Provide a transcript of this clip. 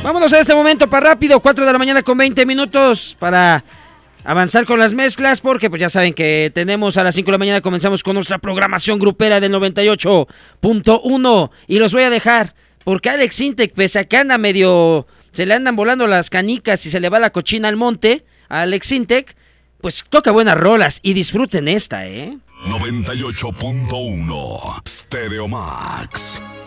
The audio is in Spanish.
Vámonos a este momento para rápido, 4 de la mañana con 20 minutos para avanzar con las mezclas, porque pues ya saben que tenemos a las 5 de la mañana, comenzamos con nuestra programación grupera del 98.1 y los voy a dejar, porque Alex Intec, pese a que anda medio, se le andan volando las canicas y se le va la cochina al monte, a Alex Intec, pues toca buenas rolas y disfruten esta, 98.1 Stereo Max.